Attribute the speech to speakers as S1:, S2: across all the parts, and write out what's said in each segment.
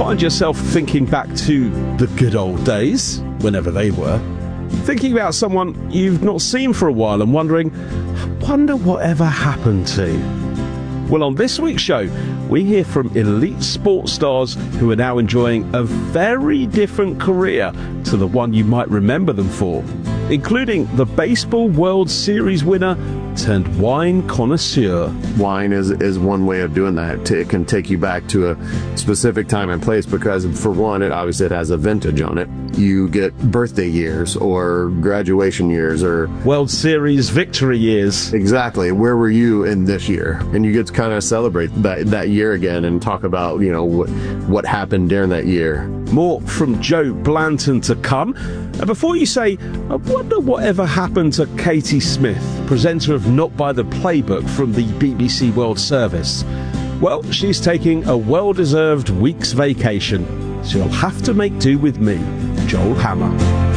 S1: Find yourself thinking back to the good old days, whenever they were, thinking about someone you've not seen for a while and wondering, I wonder whatever happened to. Well, on this week's show, we hear from elite sports stars who are now enjoying a very different career to the one you might remember them for, including the Baseball World Series winner turned wine connoisseur.
S2: Wine is one way of doing that. It can take you back to a specific time and place because, for one, it has a vintage on it. You get birthday years or graduation years or
S1: World Series victory years.
S2: Exactly. Where were you in this year? And you get to kind of celebrate that year again and talk about, what happened during that year.
S1: More from Joe Blanton to come. And before you say, I wonder whatever happened to Katie Smith, presenter of Not by the Playbook from the BBC World Service. Well, she's taking a well-deserved week's vacation, so you'll have to make do with me, Joel Hammer.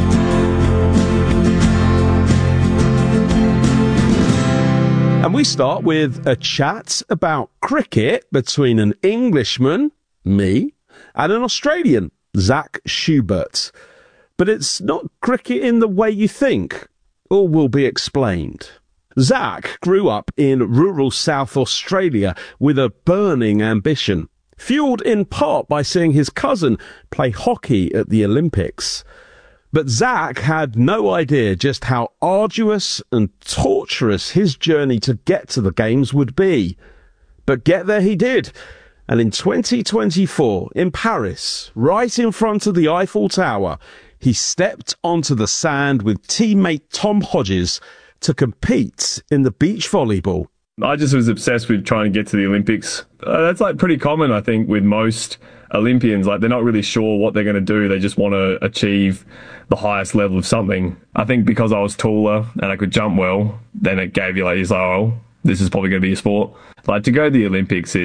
S1: And we start with a chat about cricket between an Englishman, me, and an Australian, Zach Schubert. But it's not cricket in the way you think. All will be explained. Zach grew up in rural South Australia with a burning ambition, fueled in part by seeing his cousin play hockey at the Olympics. But Zach had no idea just how arduous and torturous his journey to get to the Games would be. But get there he did. And in 2024, in Paris, right in front of the Eiffel Tower, he stepped onto the sand with teammate Tom Hodges to compete in the beach volleyball.
S3: I just was obsessed with trying to get to the Olympics. That's pretty common, I think, with most Olympians. They're not really sure what they're going to do. They just want to achieve the highest level of something. I think because I was taller and I could jump well, then it gave you this is probably going to be a sport. To go to the Olympics,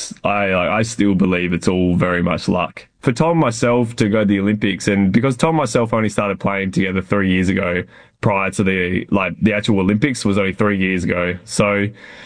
S3: I still believe it's all very much luck. For Tom myself to go to the Olympics, and because Tom myself only started playing together 3 years ago, prior to the actual Olympics was only 3 years ago. So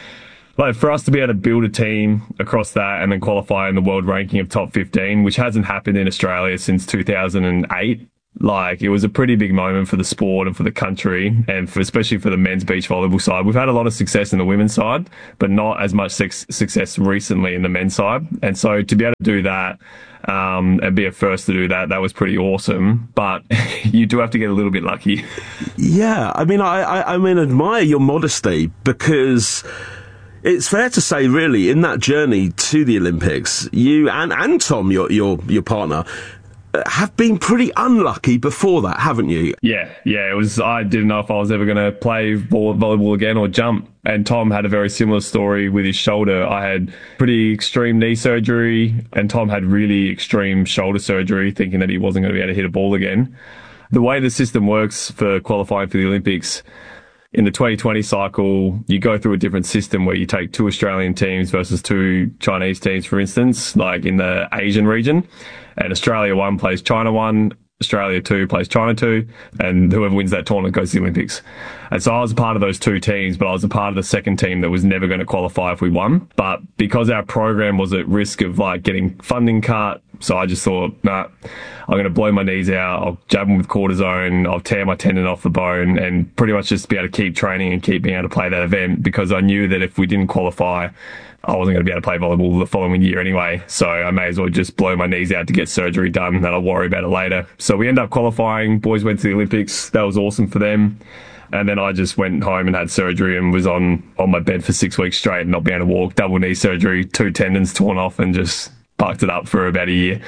S3: for us to be able to build a team across that and then qualify in the world ranking of top 15, which hasn't happened in Australia since 2008, it was a pretty big moment for the sport and for the country, and especially for the men's beach volleyball side. We've had a lot of success in the women's side, but not as much success recently in the men's side. And so to be able to do that, and be a first to do that was pretty awesome. But you do have to get a little bit lucky.
S1: Yeah, I admire your modesty, because it's fair to say, really, in that journey to the Olympics, you and Tom, your partner, have been pretty unlucky before that, haven't you?
S3: Yeah. It was. I didn't know if I was ever going to play volleyball again or jump. And Tom had a very similar story with his shoulder. I had pretty extreme knee surgery, and Tom had really extreme shoulder surgery, thinking that he wasn't going to be able to hit a ball again. The way the system works for qualifying for the Olympics, in the 2020 cycle, you go through a different system where you take 2 Australian teams versus 2 Chinese teams, for instance, in the Asian region. And Australia 1 plays China 1, Australia 2 plays China 2, and whoever wins that tournament goes to the Olympics. And so I was a part of those 2 teams, but I was a part of the second team that was never going to qualify if we won. But because our program was at risk of getting funding cut, so I just thought, I'm going to blow my knees out, I'll jab them with cortisone, I'll tear my tendon off the bone, and pretty much just be able to keep training and keep being able to play that event, because I knew that if we didn't qualify, I wasn't going to be able to play volleyball the following year anyway. So I may as well just blow my knees out to get surgery done, and I'll worry about it later. So we ended up qualifying. Boys went to the Olympics. That was awesome for them. And then I just went home and had surgery and was on my bed for 6 weeks straight and not being able to walk. Double knee surgery, 2 tendons torn off, and just bucked it up for about a year.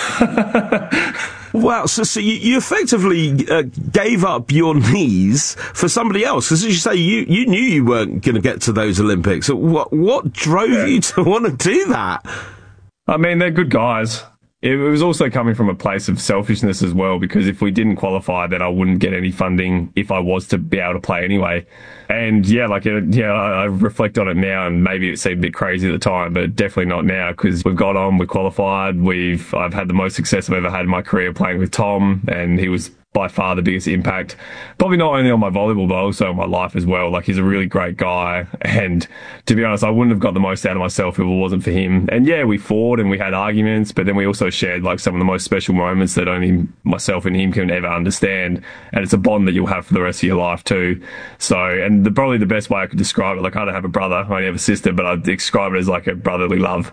S1: Wow, so you effectively gave up your knees for somebody else. Because as you say, you knew you weren't going to get to those Olympics. What drove you to want to do that?
S3: They're good guys. It was also coming from a place of selfishness as well, because if we didn't qualify, then I wouldn't get any funding if I was to be able to play anyway. And I reflect on it now, and maybe it seemed a bit crazy at the time, but definitely not now, because we've got on, we qualified, I've had the most success I've ever had in my career playing with Tom, and he was by far the biggest impact. Probably not only on my volleyball, but also on my life as well. Like, he's a really great guy. And to be honest, I wouldn't have got the most out of myself if it wasn't for him. And yeah, we fought and we had arguments, but then we also shared like some of the most special moments that only myself and him can ever understand. And it's a bond that you'll have for the rest of your life too. So, and probably the best way I could describe it, like, I don't have a brother, I only have a sister, but I'd describe it as like a brotherly love.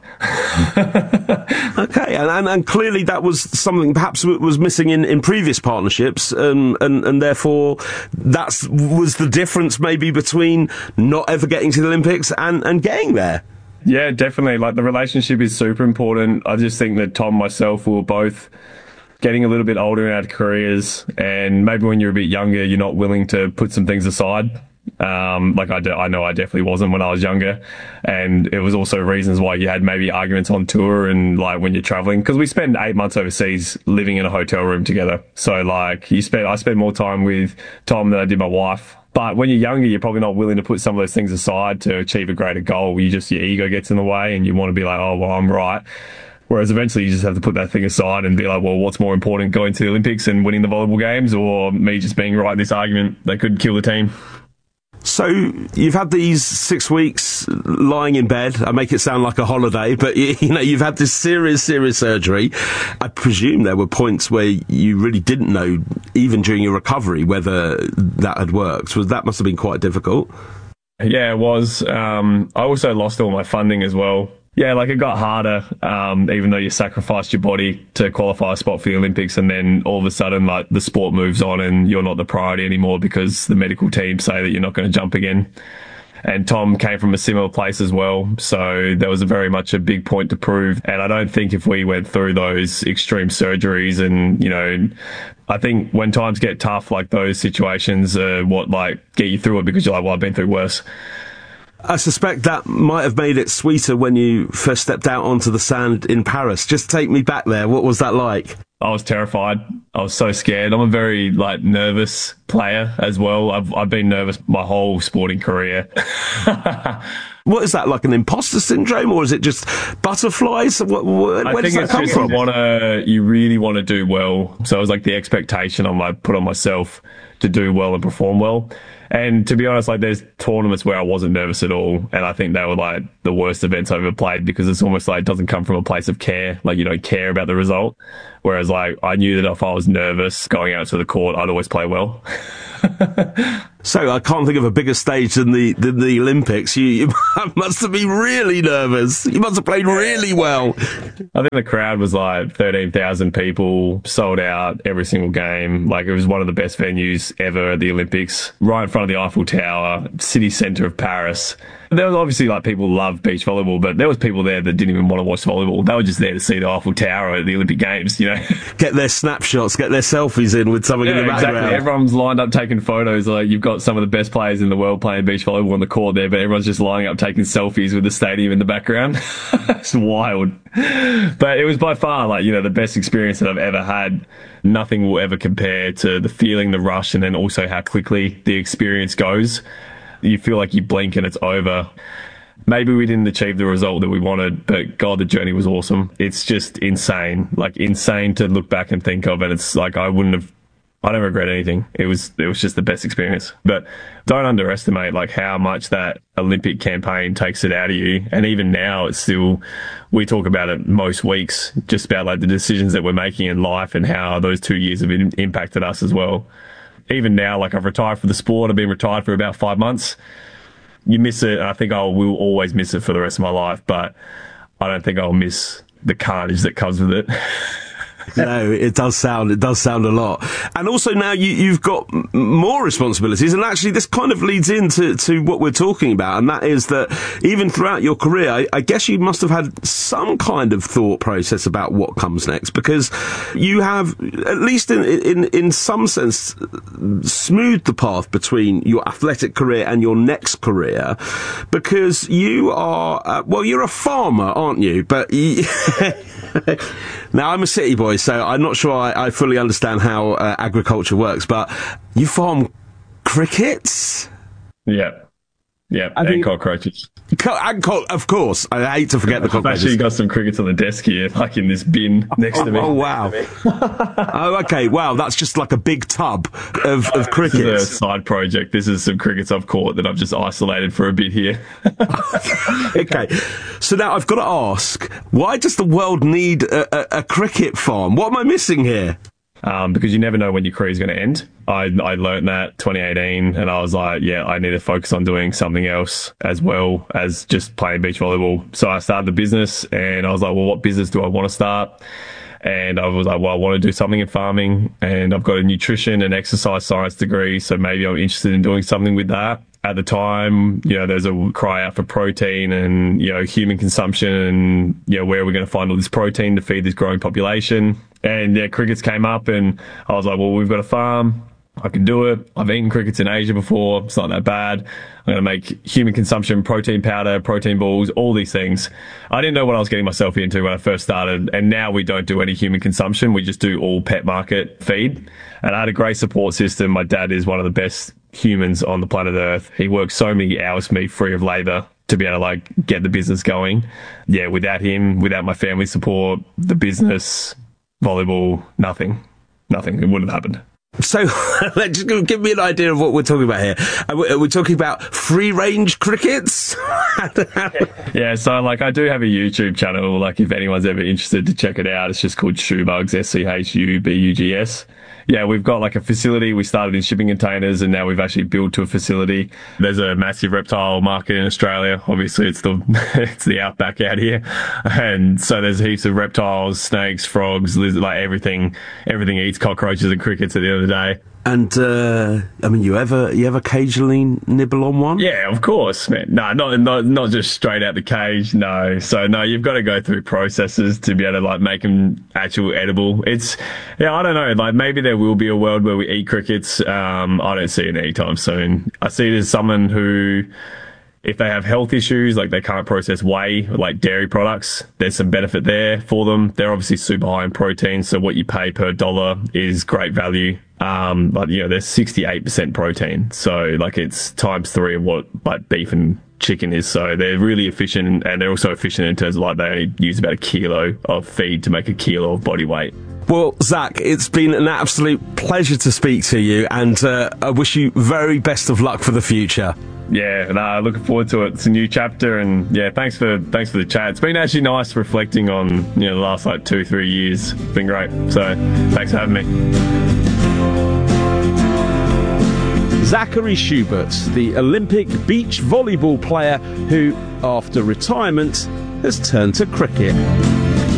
S1: Okay, and clearly that was something perhaps was missing in previous partnerships, and therefore was the difference maybe between not ever getting to the Olympics and getting there.
S3: Yeah, definitely. Like, the relationship is super important. I just think that Tom and myself were both getting a little bit older in our careers, and maybe when you're a bit younger, you're not willing to put some things aside. Like I know I definitely wasn't when I was younger, and it was also reasons why you had maybe arguments on tour and like when you're traveling, because we spent 8 months overseas living in a hotel room together. So like I spent more time with Tom than I did my wife. But when you're younger, you're probably not willing to put some of those things aside to achieve a greater goal. Your ego gets in the way and you want to be like, oh, well, I'm right. Whereas eventually you just have to put that thing aside and be like, well, what's more important, going to the Olympics and winning the volleyball games, or me just being right in this argument that could kill the team?
S1: So you've had these 6 weeks lying in bed. I make it sound like a holiday, but you've had this serious surgery. I presume there were points where you really didn't know, even during your recovery, whether that had worked. That must have been quite difficult.
S3: Yeah, it was. I also lost all my funding as well. Yeah, like, it got harder, even though you sacrificed your body to qualify a spot for the Olympics, and then all of a sudden, like, the sport moves on and you're not the priority anymore because the medical team say that you're not going to jump again. And Tom came from a similar place as well, so there was very much a big point to prove. And I don't think if we went through those extreme surgeries and, I think when times get tough, like, those situations are what, like, get you through it, because you're like, well, I've been through worse.
S1: I suspect that might have made it sweeter when you first stepped out onto the sand in Paris. Just take me back there. What was that like?
S3: I was terrified. I was so scared. I'm a very, like, nervous player as well. I've been nervous my whole sporting career.
S1: What is that, like an imposter syndrome, or is it just butterflies? Where does that come from?
S3: You really want to do well. So it was like the expectation I put on myself to do well and perform well. And to be honest, like, there's tournaments where I wasn't nervous at all, and I think they were like the worst events I've ever played, because it's almost like it doesn't come from a place of care. Like, you don't care about the result. Whereas, like, I knew that if I was nervous going out to the court, I'd always play well.
S1: So I can't think of a bigger stage than the Olympics. You must have been really nervous. You must have played really well.
S3: I think the crowd was like 13,000 people, sold out every single game. Like, it was one of the best venues ever at the Olympics, right in front of the Eiffel Tower, city centre of Paris. There was obviously, like, people love beach volleyball, but there was people there that didn't even want to watch volleyball. They were just there to see the Eiffel Tower at the Olympic Games,
S1: Get their snapshots, get their selfies in with something in the background.
S3: Exactly. Everyone's lined up taking photos. Like, you've got some of the best players in the world playing beach volleyball on the court there, but everyone's just lining up taking selfies with the stadium in the background. It's wild. But it was by far, like, the best experience that I've ever had. Nothing will ever compare to the feeling, the rush, and then also how quickly the experience goes. You feel like you blink and it's over. Maybe we didn't achieve the result that we wanted, but God, the journey was awesome. It's just insane, like, insane to look back and think of. And it's like, I don't regret anything. It was just the best experience. But don't underestimate, like, how much that Olympic campaign takes it out of you. And even now, it's still, we talk about it most weeks, just about, like, the decisions that we're making in life and how those 2 years have impacted us as well. Even now, like, I've retired from the sport. I've been retired for about 5 months. You miss it, and I think I will always miss it for the rest of my life, but I don't think I'll miss the carnage that comes with it.
S1: No, it does sound a lot. And also now you've got more responsibilities, and actually this kind of leads into what we're talking about, and that is that even throughout your career, I guess you must have had some kind of thought process about what comes next, because you have, at least in some sense, smoothed the path between your athletic career and your next career, because you are, you're a farmer, aren't you? But now, I'm a city boy, so I'm not sure I fully understand how agriculture works, but you farm crickets?
S3: Yeah, and cockroaches.
S1: Of course, I hate to forget the
S3: I've actually got some crickets on the desk here, like in this bin next to me.
S1: Oh wow! Oh, okay. Wow, that's just like a big tub of crickets.
S3: This is a side project. This is some crickets I've caught that I've just isolated for a bit here.
S1: Okay, so now I've got to ask, why does the world need a cricket farm? What am I missing here?
S3: Because you never know when your career is going to end. I learned that 2018, and I was like, yeah, I need to focus on doing something else as well as just playing beach volleyball. So I started the business, and I was like, well, what business do I want to start? And I was like, well, I want to do something in farming, and I've got a nutrition and exercise science degree, so maybe I'm interested in doing something with that. At the time, there's a cry out for protein and, human consumption and, where are we going to find all this protein to feed this growing population? And crickets came up, and I was like, well, we've got a farm. I can do it. I've eaten crickets in Asia before. It's not that bad. I'm going to make human consumption, protein powder, protein balls, all these things. I didn't know what I was getting myself into when I first started. And now we don't do any human consumption. We just do all pet market feed. And I had a great support system. My dad is one of the best humans on the planet Earth. He works so many hours for me free of labor to be able to get the business going. Yeah, without him, without my family support, the business, volleyball, nothing. It wouldn't have happened.
S1: So, just give me an idea of what we're talking about here. Are we talking about free-range crickets?
S3: Yeah, so I do have a YouTube channel. If anyone's ever interested to check it out, it's just called Schubugs, SCHUBUGS. Yeah, we've got a facility. We started in shipping containers, and now we've actually built to a facility. There's a massive reptile market in Australia. Obviously, it's the outback out here, and so there's heaps of reptiles, snakes, frogs, lizards, everything. Everything eats cockroaches and crickets at the end of the day.
S1: And you ever occasionally nibble on one?
S3: Yeah, of course, man. No, not just straight out the cage. No, so no, you've got to go through processes to be able to make them actual edible. I don't know. Maybe there will be a world where we eat crickets. I don't see it anytime soon. I see it as someone who, if they have health issues, they can't process whey, dairy products, there's some benefit there for them. They're obviously super high in protein, so what you pay per dollar is great value. There's 68% protein, so it's times 3 of what beef and chicken is. So they're really efficient, and they're also efficient in terms of they only use about 1 kilo of feed to make 1 kilo of body weight.
S1: Well, Zach, it's been an absolute pleasure to speak to you, and I wish you very best of luck for the future.
S3: Yeah, looking forward to it. It's a new chapter, and yeah, thanks for the chat. It's been actually nice reflecting on the last 2-3 years. It's been great. So thanks for having me.
S1: Zachary Schubert, the Olympic beach volleyball player who, after retirement, has turned to cricket.